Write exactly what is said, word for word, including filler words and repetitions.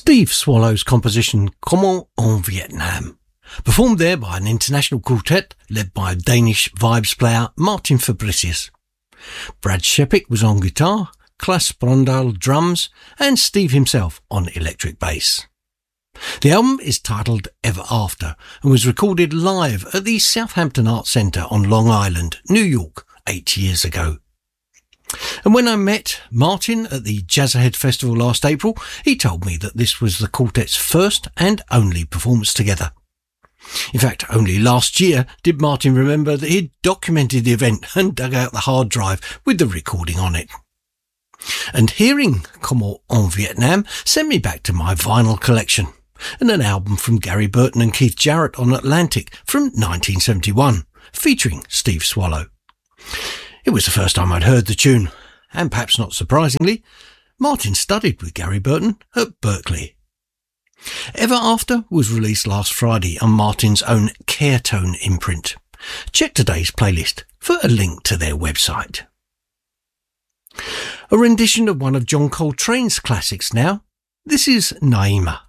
Steve Swallow's composition Comment en Vietnam, performed there by an international quartet led by Danish vibes player Martin Fabricius. Brad Shepik was on guitar, Klaas Brondal drums, and Steve himself on electric bass. The album is titled Ever After and was recorded live at the Southampton Arts Centre on Long Island, New York, eight years ago. And when I met Martin at the Jazzerhead Festival last April, he told me that this was the quartet's first and only performance together. In fact, only last year did Martin remember that he'd documented the event and dug out the hard drive with the recording on it. And hearing Comment en Vietnam sent me back to my vinyl collection and an album from Gary Burton and Keith Jarrett on Atlantic from nineteen seventy-one, featuring Steve Swallow. It was the first time I'd heard the tune, and perhaps not surprisingly, Martin studied with Gary Burton at Berkeley. Ever After was released last Friday on Martin's own Caretone imprint. Check today's playlist for a link to their website. A rendition of one of John Coltrane's classics now. This is Naima.